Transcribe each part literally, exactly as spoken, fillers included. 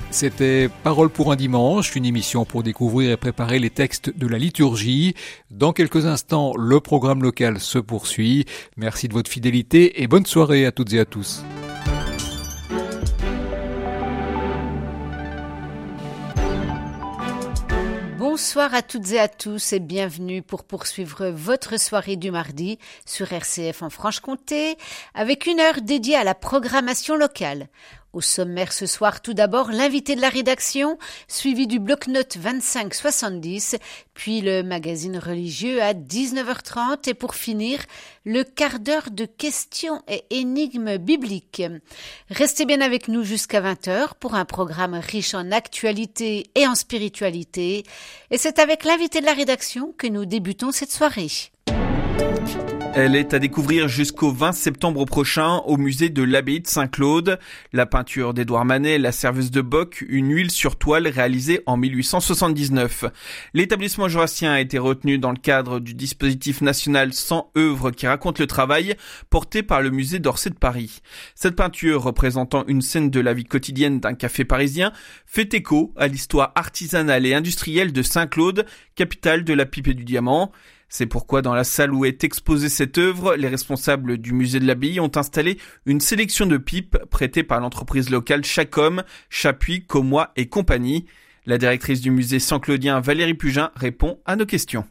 C'était Parole pour un dimanche, une émission pour découvrir et préparer les textes de la liturgie. Dans quelques instants, le programme local se poursuit. Merci de votre fidélité et bonne soirée à toutes et à tous. Bonsoir à toutes et à tous et bienvenue pour poursuivre votre soirée du mardi sur R C F en Franche-Comté avec une heure dédiée à la programmation locale. Au sommaire ce soir, tout d'abord, l'invité de la rédaction, suivi du bloc-notes vingt-cinq soixante-dix, puis le magazine religieux à dix-neuf heures trente et pour finir, le quart d'heure de questions et énigmes bibliques. Restez bien avec nous jusqu'à vingt heures pour un programme riche en actualité et en spiritualité. Et c'est avec l'invité de la rédaction que nous débutons cette soirée. Elle est à découvrir jusqu'au vingt septembre prochain au musée de l'abbaye de Saint-Claude. La peinture d'Édouard Manet, La Serveuse de Bock, une huile sur toile réalisée en mille huit cent soixante-dix-neuf. L'établissement jurassien a été retenu dans le cadre du dispositif national cent œuvres qui racontent le travail, porté par le musée d'Orsay de Paris. Cette peinture, représentant une scène de la vie quotidienne d'un café parisien, fait écho à l'histoire artisanale et industrielle de Saint-Claude, capitale de la pipe et du diamant. C'est pourquoi dans la salle où est exposée cette œuvre, les responsables du musée de l'abbaye ont installé une sélection de pipes prêtées par l'entreprise locale Chacom, Chapuis, Commois et compagnie. La directrice du musée saint-claudien Valérie Pugin répond à nos questions.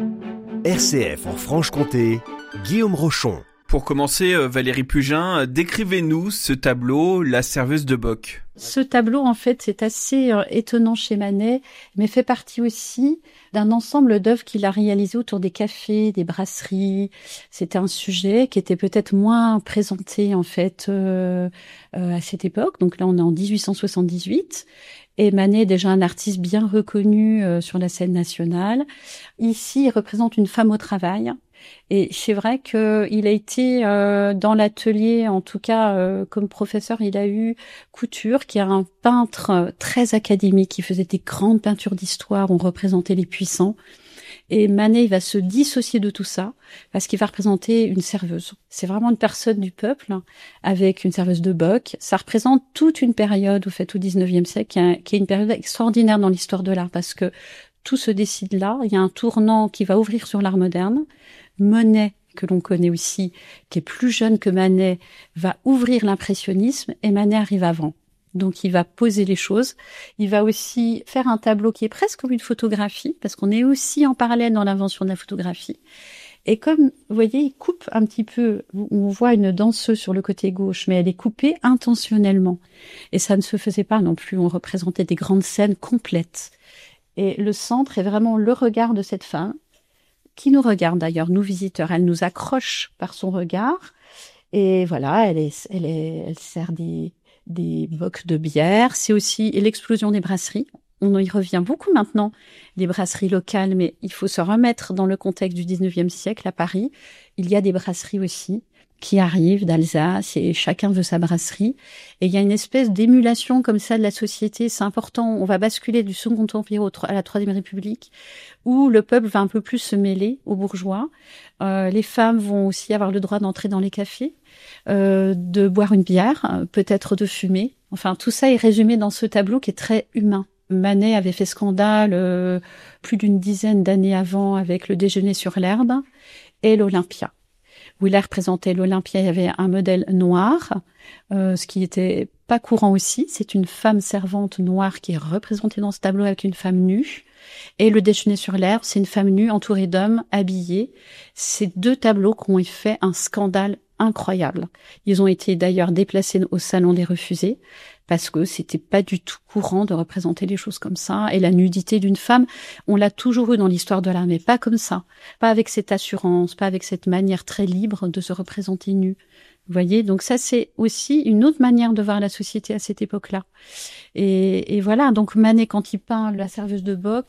R C F en Franche-Comté, Guillaume Rochon. Pour commencer, Valérie Pugin, décrivez-nous ce tableau, La Serveuse de Bock. Ce tableau, en fait, c'est assez euh, étonnant chez Manet, mais fait partie aussi d'un ensemble d'œuvres qu'il a réalisées autour des cafés, des brasseries. C'était un sujet qui était peut-être moins présenté, en fait, euh, euh, à cette époque. Donc là, on est en dix-huit cent soixante-dix-huit. Et Manet est déjà un artiste bien reconnu euh, sur la scène nationale. Ici, il représente une femme au travail. Et c'est vrai qu'il a été euh, dans l'atelier, en tout cas euh, comme professeur, il a eu Couture, qui est un peintre très académique, qui faisait des grandes peintures d'histoire, où on représentait les puissants. Et Manet, il va se dissocier de tout ça, parce qu'il va représenter une serveuse. C'est vraiment une personne du peuple, avec une serveuse de Bock. Ça représente toute une période, au fait, au dix-neuvième siècle, qui est, qui est une période extraordinaire dans l'histoire de l'art, parce que tout se décide là. Il y a un tournant qui va ouvrir sur l'art moderne. Monet, que l'on connaît aussi, qui est plus jeune que Manet, va ouvrir l'impressionnisme et Manet arrive avant. Donc il va poser les choses. Il va aussi faire un tableau qui est presque comme une photographie, parce qu'on est aussi en parallèle dans l'invention de la photographie. Et comme, vous voyez, il coupe un petit peu, on voit une danseuse sur le côté gauche, mais elle est coupée intentionnellement. Et ça ne se faisait pas non plus, on représentait des grandes scènes complètes. Et le centre est vraiment le regard de cette femme, qui nous regarde d'ailleurs, nous visiteurs. Elle nous accroche par son regard. Et voilà, elle est, elle est, elle sert des, des bocs de bière. C'est aussi l'explosion des brasseries. On y revient beaucoup maintenant, les brasseries locales, mais il faut se remettre dans le contexte du dix-neuvième siècle à Paris. Il y a des brasseries aussi qui arrivent d'Alsace et chacun veut sa brasserie. Et il y a une espèce d'émulation comme ça de la société. C'est important. On va basculer du Second Empire à la Troisième République, où le peuple va un peu plus se mêler aux bourgeois. Euh, les femmes vont aussi avoir le droit d'entrer dans les cafés, euh, de boire une bière, peut-être de fumer. Enfin, tout ça est résumé dans ce tableau qui est très humain. Manet avait fait scandale euh, plus d'une dizaine d'années avant avec le déjeuner sur l'herbe et l'Olympia, où il a représenté l'Olympia. Il y avait un modèle noir, euh, ce qui était pas courant aussi. C'est une femme servante noire qui est représentée dans ce tableau avec une femme nue. Et le déjeuner sur l'herbe, c'est une femme nue entourée d'hommes habillés. Ces deux tableaux qui ont fait un scandale incroyable. Ils ont été d'ailleurs déplacés au Salon des Refusés parce que c'était pas du tout courant de représenter les choses comme ça. Et la nudité d'une femme, on l'a toujours eu dans l'histoire de l'art, mais pas comme ça. Pas avec cette assurance, pas avec cette manière très libre de se représenter nue. Vous voyez, donc ça, c'est aussi une autre manière de voir la société à cette époque-là. Et, et voilà, donc Manet, quand il peint La Serveuse de Bock,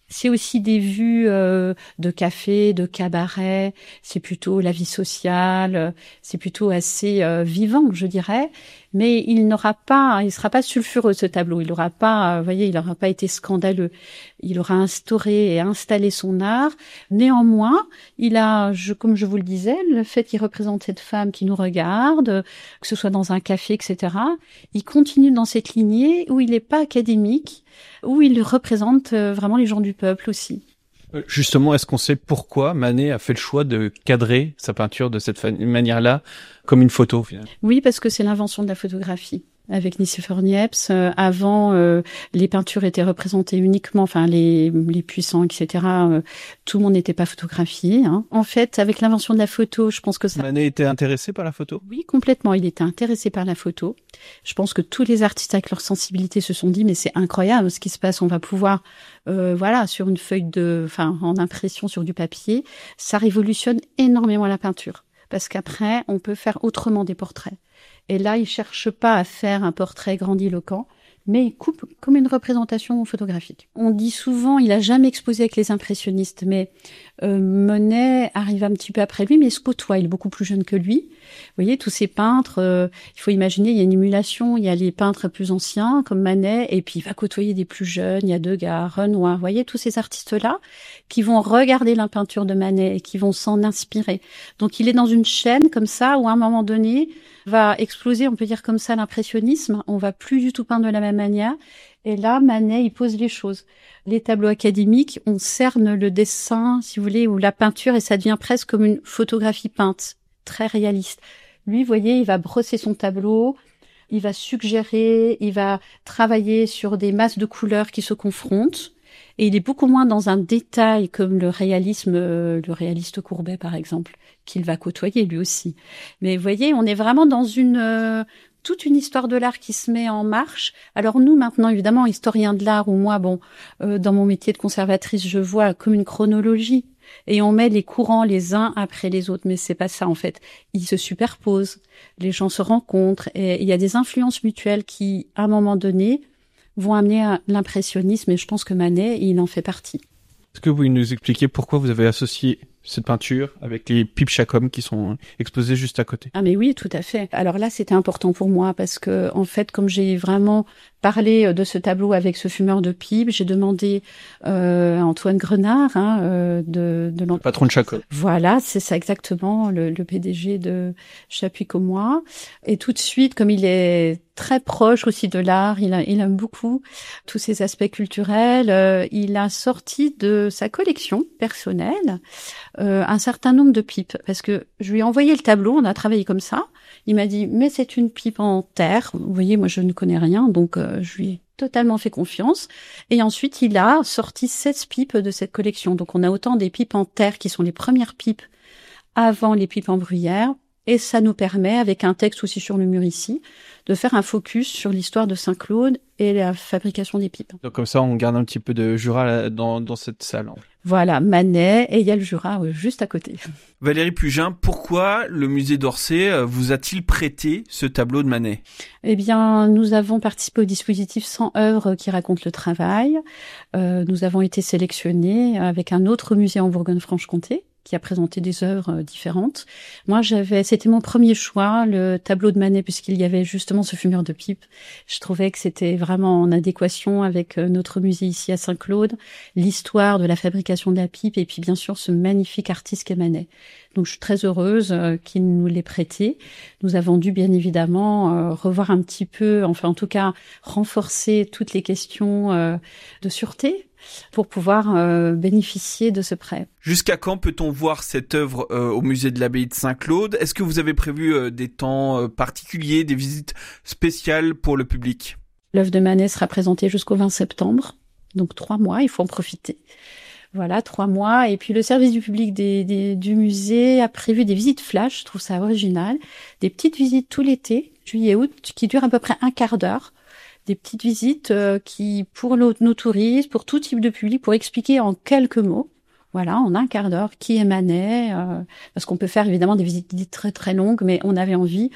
C'est aussi des vues euh, de café, de cabaret. C'est plutôt la vie sociale. C'est plutôt assez euh, vivant, je dirais. Mais il n'aura pas, il sera pas sulfureux ce tableau. Il n'aura pas, vous voyez, il n'aura pas été scandaleux. Il aura instauré et installé son art. Néanmoins, il a, je, comme je vous le disais, le fait qu'il représente cette femme qui nous regarde, que ce soit dans un café, et cetera. Il continue dans cette lignée où il n'est pas académique, où il représente vraiment les gens du peuple aussi. Justement, est-ce qu'on sait pourquoi Manet a fait le choix de cadrer sa peinture de cette manière-là, comme une photo finalement ? Oui, parce que c'est l'invention de la photographie. Avec Nicéphore Niepce, euh, avant, euh, les peintures étaient représentées uniquement, enfin les les puissants, et cetera. Euh, tout le monde n'était pas photographié. Hein. En fait, avec l'invention de la photo, je pense que ça... Manet était intéressé par la photo ? Oui, complètement. Il était intéressé par la photo. Je pense que tous les artistes avec leur sensibilité se sont dit, mais c'est incroyable ce qui se passe. On va pouvoir, euh, voilà, sur une feuille de, enfin, en impression sur du papier, ça révolutionne énormément la peinture. Parce qu'après, on peut faire autrement des portraits. Et là, il cherche pas à faire un portrait grandiloquent, mais il coupe comme une représentation photographique. On dit souvent, il a jamais exposé avec les impressionnistes, mais euh, Monet arrive un petit peu après lui, mais il se côtoie, il est beaucoup plus jeune que lui. Vous voyez, tous ces peintres, euh, il faut imaginer, il y a une émulation, il y a les peintres plus anciens, comme Manet, et puis il va côtoyer des plus jeunes, il y a Degas, Renoir, vous voyez, tous ces artistes-là, qui vont regarder la peinture de Manet et qui vont s'en inspirer. Donc il est dans une chaîne comme ça, où à un moment donné, va exploser, on peut dire comme ça, l'impressionnisme. On va plus du tout peindre de la même manière. Et là, Manet, il pose les choses. Les tableaux académiques, on cerne le dessin, si vous voulez, ou la peinture, et ça devient presque comme une photographie peinte, très réaliste. Lui, vous voyez, il va brosser son tableau, il va suggérer, il va travailler sur des masses de couleurs qui se confrontent. Et il est beaucoup moins dans un détail comme le réalisme, euh, le réaliste Courbet, par exemple, qu'il va côtoyer lui aussi. Mais vous voyez, on est vraiment dans une euh, toute une histoire de l'art qui se met en marche. Alors nous, maintenant, évidemment, historiens de l'art, ou moi, bon, euh, dans mon métier de conservatrice, je vois comme une chronologie. Et on met les courants les uns après les autres. Mais c'est pas ça, en fait. Ils se superposent. Les gens se rencontrent. Et il y a des influences mutuelles qui, à un moment donné, vont amener à l'impressionnisme, et je pense que Manet, il en fait partie. Est-ce que vous pouvez nous expliquer pourquoi vous avez associé cette peinture avec les pipes Chacom qui sont exposées juste à côté? Ah mais oui, tout à fait. Alors là, c'était important pour moi parce que, en fait, comme j'ai vraiment parlé de ce tableau avec ce fumeur de pipe, j'ai demandé euh, à Antoine Grenard, hein, euh, de, de le patron de Chacom. Voilà, c'est ça exactement, le, le P D G de Chapuis comme moi. Et tout de suite, comme il est très proche aussi de l'art, il, a, il aime beaucoup tous ces aspects culturels, euh, il a sorti de sa collection personnelle euh, un certain nombre de pipes, parce que je lui ai envoyé le tableau, on a travaillé comme ça, il m'a dit « mais c'est une pipe en terre », vous voyez, moi je ne connais rien, donc euh, je lui ai totalement fait confiance, et ensuite il a sorti seize pipes de cette collection, donc on a autant des pipes en terre qui sont les premières pipes avant les pipes en bruyère, et ça nous permet, avec un texte aussi sur le mur ici, de faire un focus sur l'histoire de Saint-Claude et la fabrication des pipes. Donc comme ça, on garde un petit peu de Jura dans, dans cette salle. Voilà, Manet, et il y a le Jura euh, juste à côté. Valérie Pugin, pourquoi le musée d'Orsay vous a-t-il prêté ce tableau de Manet ? Eh bien, nous avons participé au dispositif cent œuvres qui raconte le travail. Euh, nous avons été sélectionnés avec un autre musée en Bourgogne-Franche-Comté, qui a présenté des œuvres différentes. Moi, j'avais, c'était mon premier choix, le tableau de Manet, puisqu'il y avait justement ce fumeur de pipe. Je trouvais que c'était vraiment en adéquation avec notre musée ici à Saint-Claude, l'histoire de la fabrication de la pipe, et puis bien sûr ce magnifique artiste qu'est Manet. Donc je suis très heureuse euh, qu'il nous l'ait prêté. Nous avons dû bien évidemment euh, revoir un petit peu, enfin en tout cas renforcer toutes les questions euh, de sûreté, pour pouvoir euh, bénéficier de ce prêt. Jusqu'à quand peut-on voir cette œuvre euh, au musée de l'Abbaye de Saint-Claude ? Est-ce que vous avez prévu euh, des temps euh, particuliers, des visites spéciales pour le public ? L'œuvre de Manet sera présentée jusqu'au vingt septembre, donc trois mois, il faut en profiter. Voilà, trois mois. Et puis le service du public des, des, du musée a prévu des visites flash, je trouve ça original, des petites visites tout l'été, juillet-août, qui durent à peu près un quart d'heure. Des petites visites euh, qui, pour nos, nos touristes, pour tout type de public, pour expliquer en quelques mots, voilà, en un quart d'heure, qui est Manet, euh, parce qu'on peut faire évidemment des visites très très longues, mais on avait envie,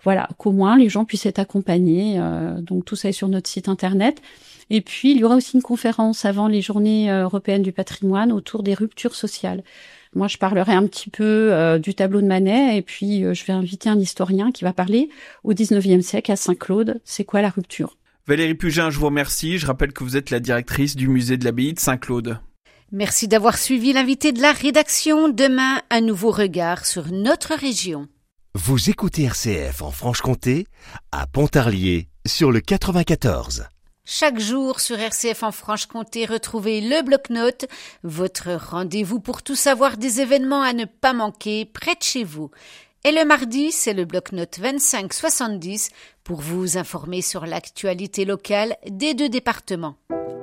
Voilà, qu'au moins les gens puissent être accompagnés. Euh, donc tout ça est sur notre site internet. Et puis il y aura aussi une conférence avant les Journées européennes du patrimoine autour des ruptures sociales. Moi, je parlerai un petit peu euh, du tableau de Manet et puis euh, je vais inviter un historien qui va parler au dix-neuvième siècle à Saint-Claude. C'est quoi la rupture ? Valérie Pugin, je vous remercie. Je rappelle que vous êtes la directrice du musée de l'abbaye de Saint-Claude. Merci d'avoir suivi l'invité de la rédaction. Demain, un nouveau regard sur notre région. Vous écoutez R C F en Franche-Comté, à Pontarlier, sur le quatre-vingt-quatorze. Chaque jour sur R C F en Franche-Comté, retrouvez le bloc-notes, votre rendez-vous pour tout savoir des événements à ne pas manquer près de chez vous. Et le mardi, c'est le bloc-notes vingt-cinq soixante-dix pour vous informer sur l'actualité locale des deux départements.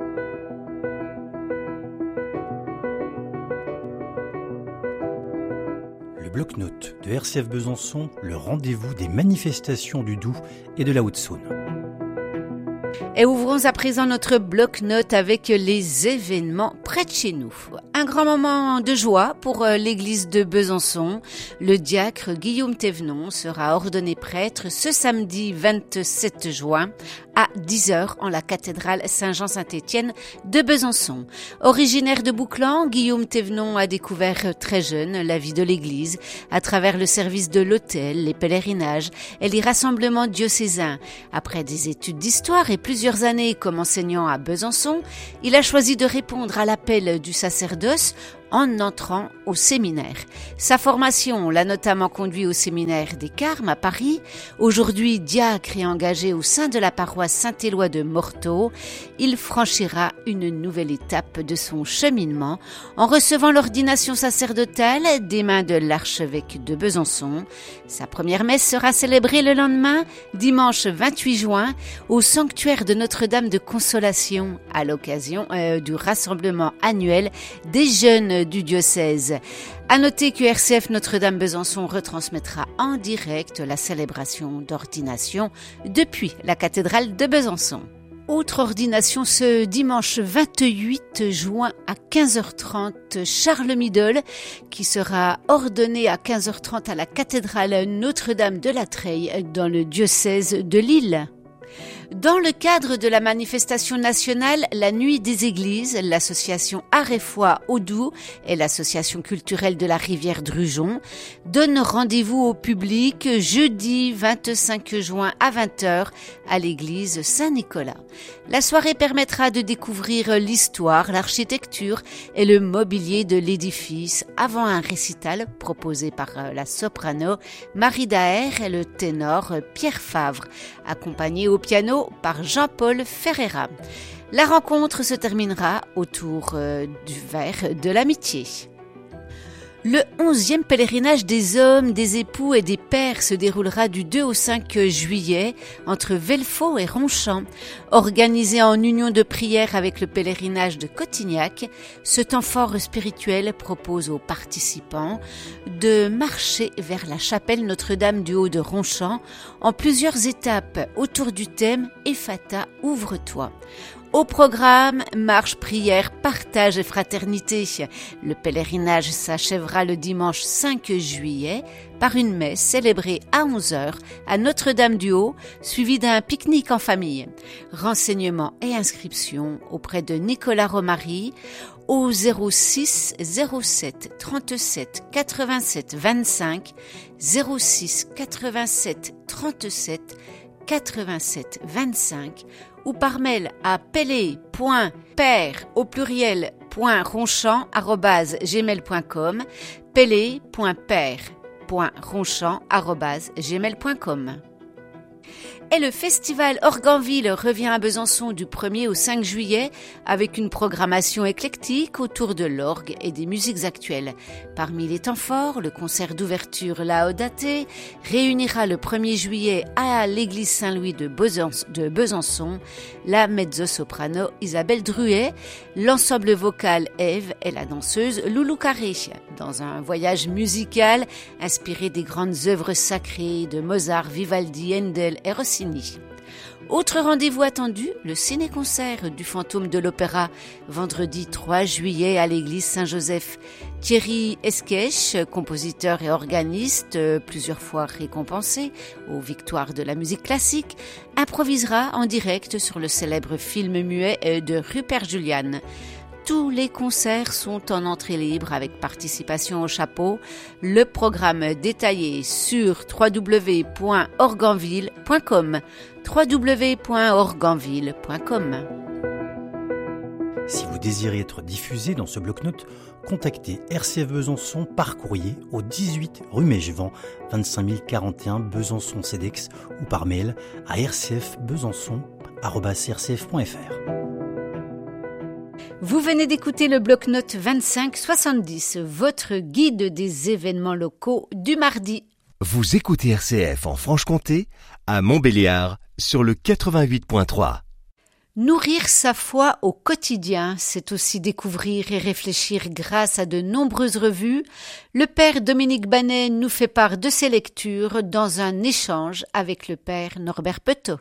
Le bloc-notes de R C F Besançon, le rendez-vous des manifestations du Doubs et de la Haute-Saône. Et ouvrons à présent notre bloc-notes avec les événements près de chez nous. Un grand moment de joie pour l'église de Besançon. Le diacre Guillaume Thévenon sera ordonné prêtre ce samedi vingt-sept juin à dix heures en la cathédrale Saint-Jean-Saint-Étienne de Besançon. Originaire de Bouclan, Guillaume Thévenon a découvert très jeune la vie de l'église à travers le service de l'autel, les pèlerinages et les rassemblements diocésains. Après des études d'histoire et plusieurs années comme enseignant à Besançon, il a choisi de répondre à l'appel du sacerdoce en entrant au séminaire. Sa formation l'a notamment conduit au séminaire des Carmes à Paris. Aujourd'hui diacre et engagé au sein de la paroisse Saint-Éloi de Morteau, il franchira une nouvelle étape de son cheminement en recevant l'ordination sacerdotale des mains de l'archevêque de Besançon. Sa première messe sera célébrée le lendemain, dimanche vingt-huit juin, au sanctuaire de Notre-Dame de Consolation, à l'occasion euh, du rassemblement annuel des jeunes du diocèse. À noter que R C F Notre-Dame Besançon retransmettra en direct la célébration d'ordination depuis la cathédrale de Besançon. Autre ordination ce dimanche vingt-huit juin à quinze heures trente, Charles Midol, qui sera ordonné à quinze heures trente à la cathédrale Notre-Dame de la Treille dans le diocèse de Lille. Dans le cadre de la manifestation nationale La Nuit des Églises, l'association Art et Foi au Doubs et l'association culturelle de la Rivière Drujon donnent rendez-vous au public jeudi vingt-cinq juin à vingt heures à l'église Saint-Nicolas. La soirée permettra de découvrir l'histoire, l'architecture et le mobilier de l'édifice avant un récital proposé par la soprano Marie Daher et le ténor Pierre Favre, accompagné au piano par Jean-Paul Ferreira. La rencontre se terminera autour euh, du verre de l'amitié. Le onzième pèlerinage des hommes, des époux et des pères se déroulera du deux au cinq juillet entre Velfaux et Ronchamp. Organisé en union de prière avec le pèlerinage de Cotignac, ce temps fort spirituel propose aux participants de marcher vers la chapelle Notre-Dame du Haut de Ronchamp en plusieurs étapes autour du thème « Ephata, ouvre-toi ». Au programme, marche, prière, partage et fraternité. Le pèlerinage s'achèvera le dimanche cinq juillet par une messe célébrée à onze heures à Notre-Dame-du-Haut, suivie d'un pique-nique en famille. Renseignements et inscriptions auprès de Nicolas Romary au zéro six zéro sept trente-sept quatre-vingt-sept vingt-cinq, zéro six quatre-vingt-sept trente-sept quatre-vingt-sept vingt-cinq ou par mail à pellé.père au pluriel point ronchamp arobase gmail point com, pellé.père point ronchamp arobase gmail point com. Et le festival Organville revient à Besançon du premier au cinq juillet avec une programmation éclectique autour de l'orgue et des musiques actuelles. Parmi les temps forts, le concert d'ouverture Laodate réunira le premier juillet à l'église Saint-Louis de Besançon la mezzo-soprano Isabelle Druet, l'ensemble vocal Ève et la danseuse Loulou Carré, dans un voyage musical inspiré des grandes œuvres sacrées de Mozart, Vivaldi, Handel et Rossini. Autre rendez-vous attendu, le ciné-concert du Fantôme de l'Opéra, vendredi trois juillet à l'église Saint-Joseph. Thierry Esquèche, compositeur et organiste, plusieurs fois récompensé aux victoires de la musique classique, improvisera en direct sur le célèbre film muet de Rupert Julian. Tous les concerts sont en entrée libre avec participation au chapeau. Le programme détaillé sur w w w point organville point com. w w w point organville point com. Si vous désirez être diffusé dans ce bloc-notes, contactez R C F Besançon par courrier au dix-huit rue Mégevent, vingt-cinq mille quarante et un Besançon Cedex ou par mail à r c f besançon arobase r c f point f r. Vous venez d'écouter le bloc-notes vingt-cinq soixante-dix, votre guide des événements locaux du mardi. Vous écoutez R C F en Franche-Comté, à Montbéliard, sur le quatre-vingt-huit point trois. Nourrir sa foi au quotidien, c'est aussi découvrir et réfléchir grâce à de nombreuses revues. Le père Dominique Banet nous fait part de ses lectures dans un échange avec le père Norbert Petot.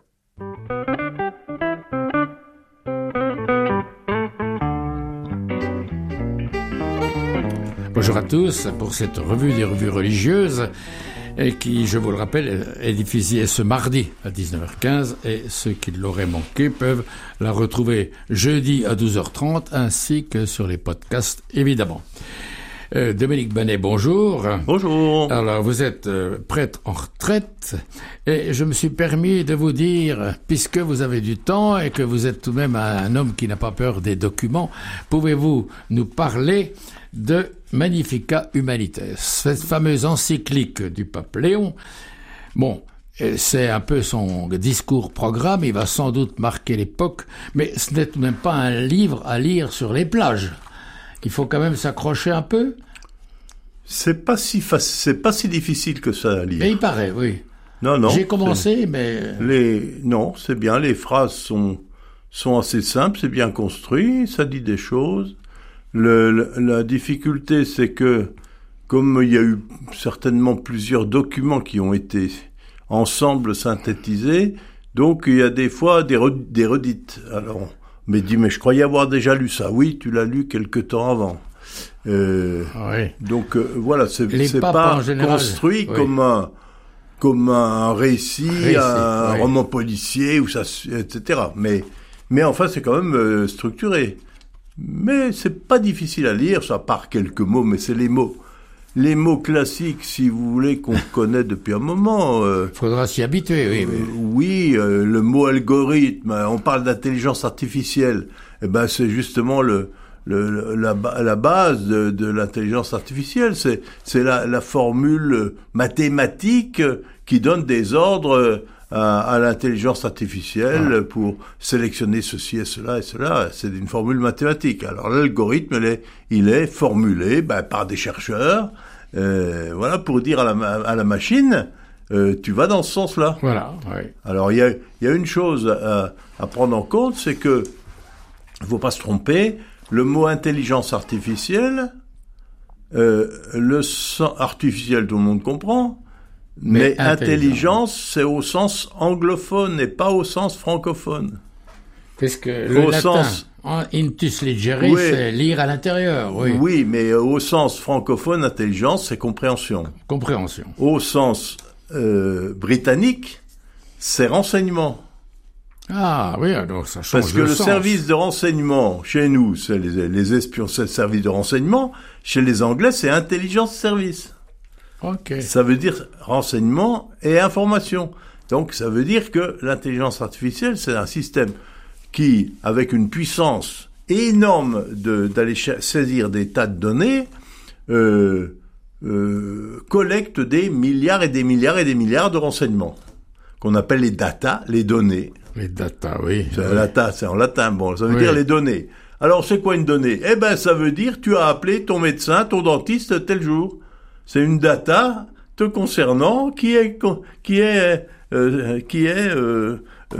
Bonjour à tous pour cette revue des revues religieuses et qui, je vous le rappelle, est diffusée ce mardi à dix-neuf heures quinze et ceux qui l'auraient manqué peuvent la retrouver jeudi à douze heures trente ainsi que sur les podcasts évidemment. Euh, Dominique Banet, bonjour. Bonjour. Alors, vous êtes euh, prêtre en retraite et je me suis permis de vous dire, puisque vous avez du temps et que vous êtes tout de même un homme qui n'a pas peur des documents, pouvez-vous nous parler de Magnificat Humanites, cette fameuse encyclique du pape Léon? Bon, c'est un peu son discours programme, il va sans doute marquer l'époque, mais ce n'est tout de même pas un livre à lire sur les plages. Il faut quand même s'accrocher un peu. C'est pas si facile, c'est pas si difficile que ça à lire. Mais il paraît, oui. Non, non. J'ai commencé, mais les non, c'est bien. Les phrases sont sont assez simples, c'est bien construit, ça dit des choses. Le, le la difficulté, c'est que comme il y a eu certainement plusieurs documents qui ont été ensemble synthétisés, donc il y a des fois des, re, des redites. Alors, mais dis, mais je croyais avoir déjà lu ça. Oui, tu l'as lu quelque temps avant. Euh, oui. Donc euh, voilà, c'est, c'est papes, pas général, construit oui. comme un comme un récit, récit un oui. roman policier ou ça, et cetera. Mais mais enfin, c'est quand même euh, structuré. Mais c'est pas difficile à lire, ça part quelques mots, mais c'est les mots. Les mots classiques, si vous voulez, qu'on connaît depuis un moment. Euh, faudra s'y habituer, oui. Euh, oui, oui euh, le mot algorithme, on parle d'intelligence artificielle. Eh ben, c'est justement le, le la, la base de, de l'intelligence artificielle. C'est, c'est la, la formule mathématique qui donne des ordres à, à l'intelligence artificielle ah. pour sélectionner ceci et cela et cela. C'est une formule mathématique. Alors l'algorithme, il est, il est formulé ben, par des chercheurs, euh, voilà, pour dire à la, à la machine, euh, tu vas dans ce sens-là. Voilà. Oui. Alors il y a, il y a une chose à, à prendre en compte, c'est que il faut pas se tromper. Le mot intelligence artificielle, euh, le sens artificiel, tout le monde comprend. Mais, mais intelligence, c'est au sens anglophone et pas au sens francophone. Puisque le au latin, sens, intus legeris, oui, c'est lire à l'intérieur. Oui. oui, mais au sens francophone, intelligence, c'est compréhension. Compréhension. Au sens euh, britannique, c'est renseignement. Ah oui, alors ça change Parce que le, le sens. service de renseignement, chez nous, c'est les, les espions, c'est le service de renseignement. Chez les Anglais, c'est intelligence service. Okay. Ça veut dire renseignement et information. Donc, ça veut dire que l'intelligence artificielle, c'est un système qui, avec une puissance énorme de, d'aller ch- saisir des tas de données, euh, euh, collecte des milliards et des milliards et des milliards de renseignements, qu'on appelle les data, les données. Les data, oui. C'est oui. data, c'est en latin, bon, ça veut oui. dire les données. Alors, c'est quoi une donnée? Eh ben, ça veut dire tu as appelé ton médecin, ton dentiste tel jour. C'est une data te concernant qui est qui est euh, qui est euh,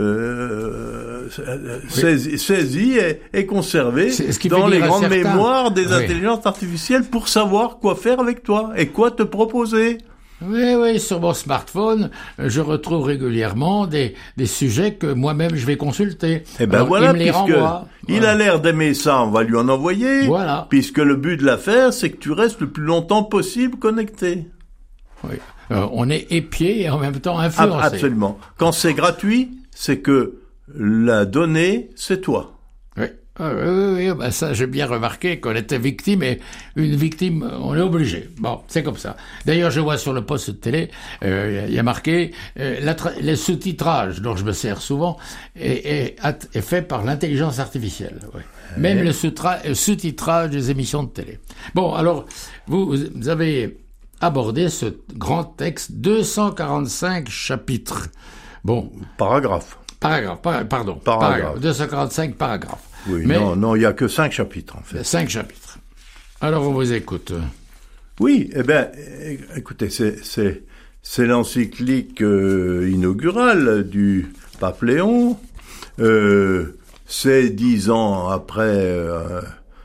euh, saisie, saisie et, et conservée dans les grandes mémoires des oui. intelligences artificielles pour savoir quoi faire avec toi et quoi te proposer. Oui, oui, sur mon smartphone, je retrouve régulièrement des, des sujets que moi-même je vais consulter. Eh ben Alors, voilà, il me les puisque renvoie. il Voilà. a l'air d'aimer ça, on va lui en envoyer. Voilà. Puisque le but de l'affaire, c'est que tu restes le plus longtemps possible connecté. Oui. Euh, on est épié et en même temps Ah, influencé. absolument. Quand c'est gratuit, c'est que la donnée, c'est toi. Oui. Ah, oui, oui, oui, ben ça, j'ai bien remarqué qu'on était victime, et une victime, on est obligé. Bon, c'est comme ça. D'ailleurs, je vois sur le poste de télé, euh, il y a marqué, euh, la tra- le sous-titrage, dont je me sers souvent, est, est, est fait par l'intelligence artificielle. Oui. Même Ouais. le sous-tra- euh, sous-titrage des émissions de télé. Bon, alors, vous, vous avez abordé ce grand texte, deux cent quarante-cinq chapitres. Bon, Paragraphe. paragraphe, par- pardon, Paragraphe. deux cent quarante-cinq paragraphes. Oui, Mais- non, non, il y a que cinq chapitres, en fait. Cinq chapitres. Alors, on vous écoute. Oui, eh ben, é- écoutez, c'est, c'est, c'est l'encyclique euh, inaugurale du pape Léon. Euh, c'est dix ans après euh,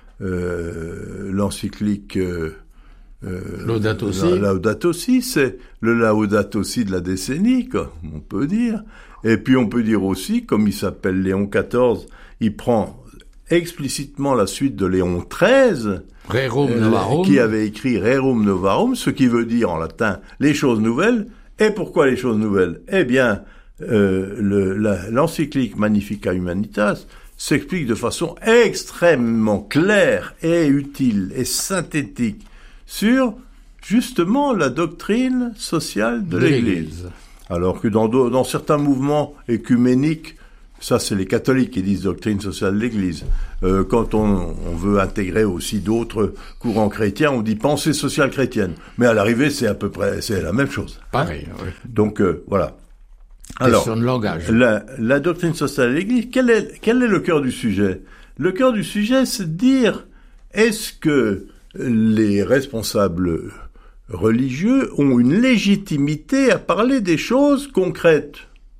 euh, l'encyclique euh, euh, Laudato Si. la- Laudato Si, c'est le Laudato Si de la décennie, quoi, on peut dire. Et puis on peut dire aussi, comme il s'appelle Léon quatorze, il prend explicitement la suite de Léon treize, Rerum euh, Novarum. qui avait écrit Rerum Novarum, ce qui veut dire en latin les choses nouvelles. Et pourquoi les choses nouvelles? Eh bien, euh, le, la, l'encyclique Magnificat Humanitas s'explique de façon extrêmement claire et utile et synthétique sur justement la doctrine sociale de, De l'Église. l'Église. Alors que dans, dans certains mouvements écuméniques, ça c'est les catholiques qui disent doctrine sociale de l'Église. Euh, quand on, on veut intégrer aussi d'autres courants chrétiens, on dit pensée sociale chrétienne. Mais à l'arrivée, c'est à peu près, c'est la même chose. Pareil, oui. Donc euh, voilà. Question de langage. La, la doctrine sociale de l'Église, quel est, quel est le cœur du sujet? Le cœur du sujet, c'est de dire, est-ce que les responsables religieux ont une légitimité à parler des choses concrètes,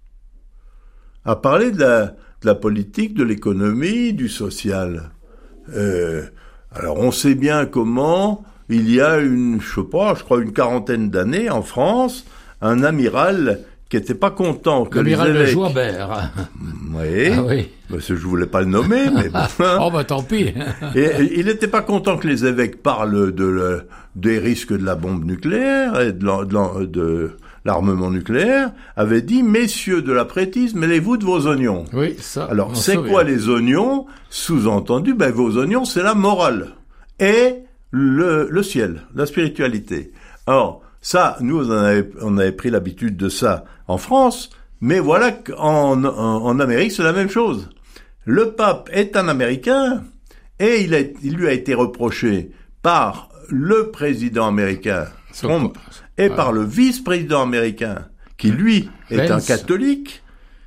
à parler de la, de la politique, de l'économie, du social. Euh, alors on sait bien comment, il y a une, je sais pas, je crois une quarantaine d'années en France, un amiral qui était pas content que les L'amiral de évêques... Joubert. Oui, Ah oui. parce que je voulais pas le nommer, mais bon. Oh, bah tant pis. Et, et il n'était pas content que les évêques parlent de le, des risques de la bombe nucléaire et de, la- de la- de l'armement nucléaire, avait dit, messieurs de l'aprétisme, mêlez-vous de vos oignons. Oui, ça. on Alors, c'est souvient. quoi les oignons? Sous-entendu, ben, vos oignons, c'est la morale. Et le, le ciel, la spiritualité. Alors, ça, nous, on avait, on avait pris l'habitude de ça en France, mais voilà qu'en en, en Amérique, c'est la même chose. Le pape est un Américain, et il, a, il lui a été reproché par le président américain, Son Trump, co- et voilà. par le vice-président américain, qui lui est un Vance. catholique,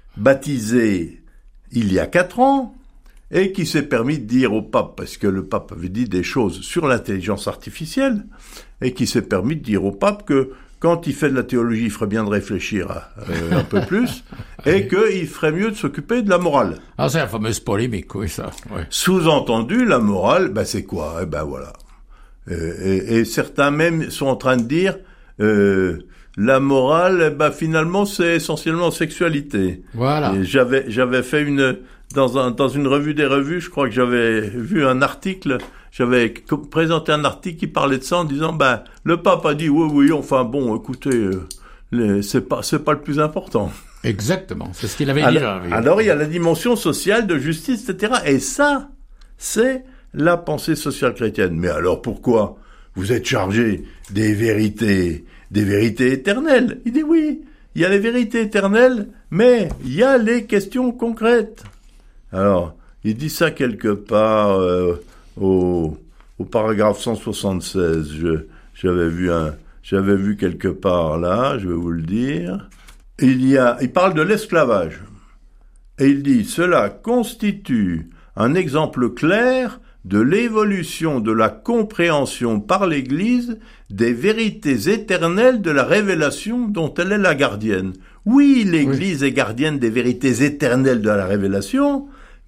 baptisé il y a quatre ans, et qui s'est permis de dire au pape, parce que le pape avait dit des choses sur l'intelligence artificielle, et qui s'est permis de dire au pape que quand il fait de la théologie, il ferait bien de réfléchir à, euh, un peu plus, et qu'il ferait mieux de s'occuper de la morale. Ah, c'est la fameuse polémique, oui, ça. Oui. Sous-entendu, la morale, ben c'est quoi? Eh ben voilà. Euh, et, et certains même sont en train de dire, euh, la morale, eh ben finalement, c'est essentiellement sexualité. Voilà. Et j'avais, j'avais fait une, dans un, dans une revue des revues, je crois que j'avais vu un article, j'avais co- présenté un article qui parlait de ça en disant, ben, le pape a dit, oui, oui, enfin bon, écoutez, euh, les- c'est pas, c'est pas le plus important. Exactement. C'est ce qu'il avait dit. Alors, là, oui. alors, il y a la dimension sociale, de justice, et cetera. Et ça, c'est la pensée sociale chrétienne. Mais alors pourquoi vous êtes chargé des vérités, des vérités éternelles? Il dit oui, il y a les vérités éternelles, mais il y a les questions concrètes. Alors, il dit ça quelque part euh, au, au paragraphe cent soixante-seize. Je, j'avais vu un, j'avais vu quelque part là, je vais vous le dire. Il y a, il parle de l'esclavage. Et il dit, cela constitue un exemple clair de l'évolution de la compréhension par l'Église des vérités éternelles de la révélation dont elle est la gardienne. Oui, l'Église oui. est gardienne des vérités éternelles de la révélation,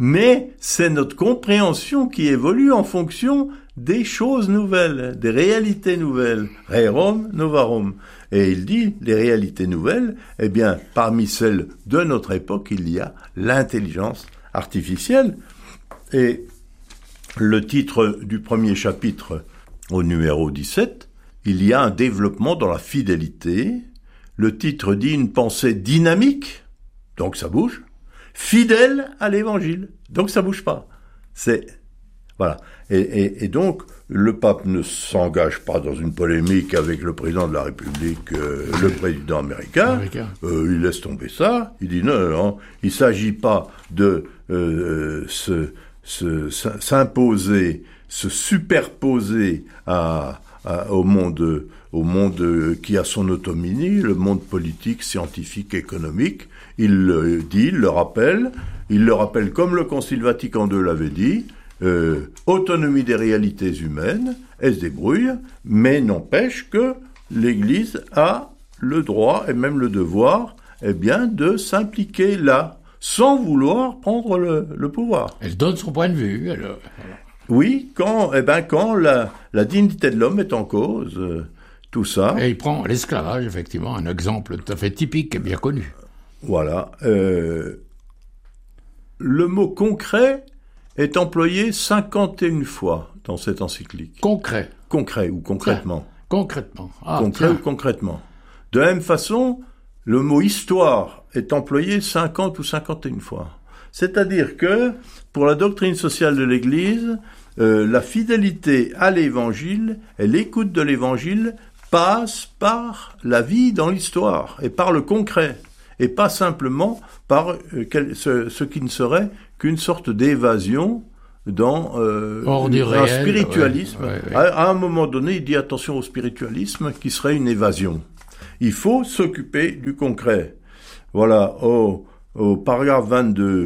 mais c'est notre compréhension qui évolue en fonction des choses nouvelles, des réalités nouvelles. Rerum novarum. Et il dit, les réalités nouvelles, eh bien, parmi celles de notre époque, il y a l'intelligence artificielle. Et le titre du premier chapitre, au numéro dix-sept, il y a un développement dans la fidélité. Le titre dit une pensée dynamique, donc ça bouge, fidèle à l'évangile, donc ça bouge pas. C'est, voilà. Et, et, et donc, le pape ne s'engage pas dans une polémique avec le président de la République, euh, le président américain. américain. Euh, il laisse tomber ça. Il dit non, non, non. Il s'agit pas de euh, se, se, s'imposer, se superposer à, à, au monde, au monde qui a son autonomie, le monde politique, scientifique, économique. Il le dit, il le rappelle. Il le rappelle comme le Concile Vatican deux l'avait dit. Euh, autonomie des réalités humaines, elle se débrouille, mais n'empêche que l'Église a le droit et même le devoir, eh bien, de s'impliquer là, sans vouloir prendre le, le pouvoir. Elle donne son point de vue, alors. Oui, quand, eh ben, quand la, la dignité de l'homme est en cause, euh, tout ça. Et il prend l'esclavage, effectivement, un exemple tout à fait typique et bien connu. Voilà. Euh, le mot concret est employé cinquante et une fois dans cette encyclique. Concret. Concret ou concrètement. Tiens, concrètement. Ah, concret tiens. ou concrètement. De la même façon, le mot histoire est employé cinquante ou cinquante et une fois. C'est-à-dire que, pour la doctrine sociale de l'Église, euh, la fidélité à l'Évangile et l'écoute de l'Évangile passe par la vie dans l'histoire et par le concret, et pas simplement par euh, quel, ce, ce qui ne serait qu'une sorte d'évasion dans euh, Hors du un réel, spiritualisme. Ouais, ouais, ouais. À, à un moment donné, il dit attention au spiritualisme qui serait une évasion. Il faut s'occuper du concret. Voilà, au, au paragraphe vingt-deux.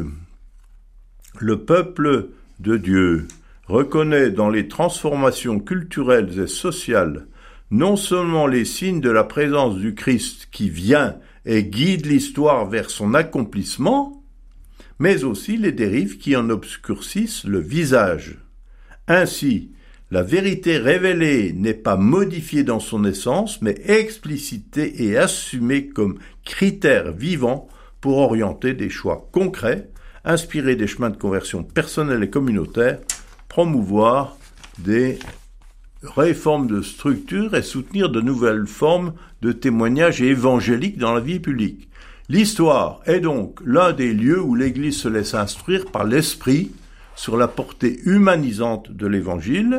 Le peuple de Dieu reconnaît dans les transformations culturelles et sociales non seulement les signes de la présence du Christ qui vient et guide l'histoire vers son accomplissement, mais aussi les dérives qui en obscurcissent le visage. Ainsi, la vérité révélée n'est pas modifiée dans son essence, mais explicitée et assumée comme critère vivant pour orienter des choix concrets, inspirer des chemins de conversion personnels et communautaires, promouvoir des réformes de structure et soutenir de nouvelles formes de témoignage évangélique dans la vie publique. L'histoire est donc l'un des lieux où l'Église se laisse instruire par l'Esprit sur la portée humanisante de l'Évangile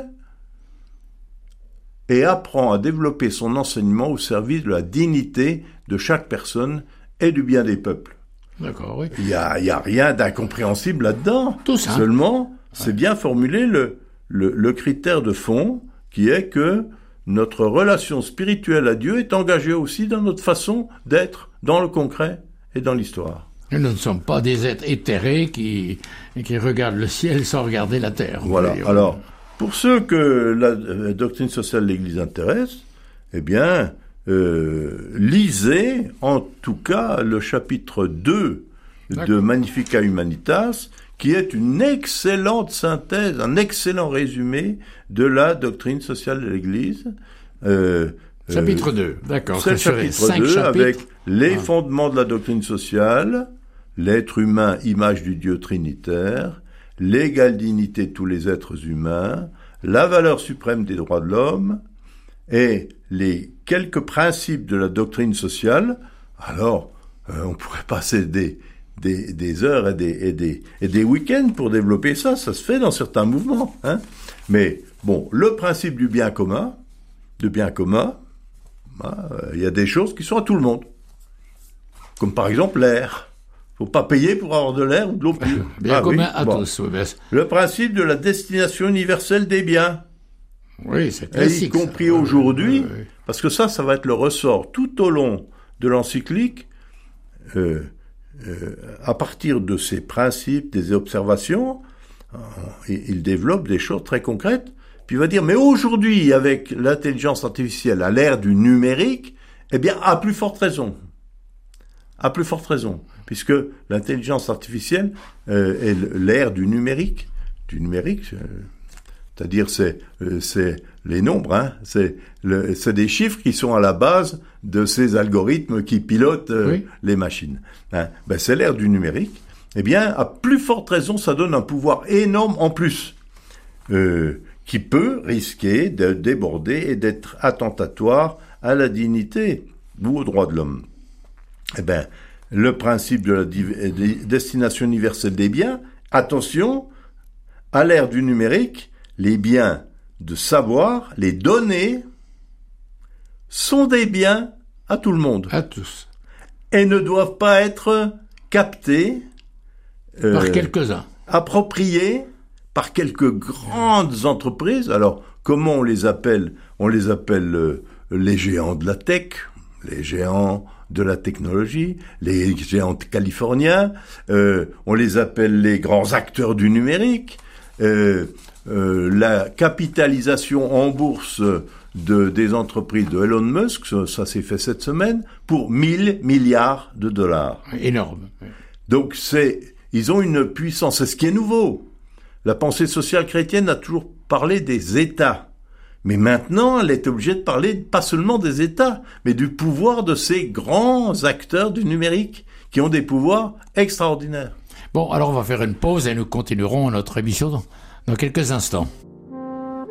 et apprend à développer son enseignement au service de la dignité de chaque personne et du bien des peuples. D'accord, oui. Il n'y a, y a rien d'incompréhensible là-dedans. Tout ça. Seulement, c'est ouais. bien formulé le, le, le critère de fond qui est que notre relation spirituelle à Dieu est engagée aussi dans notre façon d'être dans le concret et dans l'histoire. Nous ne sommes pas des êtres éthérés qui, qui regardent le ciel sans regarder la terre. Voilà. Oui, alors, pour ceux que la, la doctrine sociale de l'Église intéresse, eh bien, euh, lisez en tout cas le chapitre deux D'accord. de Magnificat Humanitas, qui est une excellente synthèse, un excellent résumé de la doctrine sociale de l'Église. Euh, chapitre euh, deux, d'accord. C'est le chapitre deux, avec les ah. fondements de la doctrine sociale, l'être humain, image du Dieu trinitaire, l'égale dignité de tous les êtres humains, la valeur suprême des droits de l'homme, et les quelques principes de la doctrine sociale. Alors, euh, on pourrait passer des... Des, des heures et des, et des, et des week-ends pour développer ça, ça se fait dans certains mouvements, hein. Mais, bon, le principe du bien commun, du bien commun, il hein, euh, y a des choses qui sont à tout le monde. Comme par exemple l'air. Faut pas payer pour avoir de l'air ou de l'eau pure. Bien ah, commun oui, à bon. tous. Oui, ben... Le principe de la destination universelle des biens. Oui, c'est classique. Y compris ça. aujourd'hui, oui, oui. Parce que ça, ça va être le ressort tout au long de l'encyclique, euh, Euh, à partir de ces principes, des observations, euh, il développe des choses très concrètes, puis il va dire, mais aujourd'hui, avec l'intelligence artificielle, à l'ère du numérique, eh bien, à plus forte raison. À plus forte raison. puisque l'intelligence artificielle euh, est l'ère du numérique, du numérique, euh, c'est-à-dire c'est euh, c'est les nombres, hein, c'est le, c'est des chiffres qui sont à la base de ces algorithmes qui pilotent euh, oui. les machines. Hein. Ben, c'est l'ère du numérique. Eh bien, à plus forte raison, ça donne un pouvoir énorme en plus, euh, qui peut risquer de déborder et d'être attentatoire à la dignité ou aux droits de l'homme. Eh bien, le principe de la div- destination universelle des biens, attention, à l'ère du numérique, les biens de savoir, les données, sont des biens à tout le monde. À tous. Et ne doivent pas être captés euh, par quelques-uns. Appropriés par quelques grandes entreprises. Alors, comment on les appelle ? On les appelle euh, les géants de la tech, les géants de la technologie, les géants californiens, euh, on les appelle les grands acteurs du numérique. Euh, euh, la capitalisation en bourse de, des entreprises de Elon Musk, ça, ça s'est fait cette semaine, pour mille milliards de dollars. Énorme. Donc c'est, ils ont une puissance, c'est ce qui est nouveau. La pensée sociale chrétienne a toujours parlé des États. Mais maintenant, elle est obligée de parler pas seulement des États, mais du pouvoir de ces grands acteurs du numérique qui ont des pouvoirs extraordinaires. Bon, alors on va faire une pause et nous continuerons notre émission dans, dans quelques instants.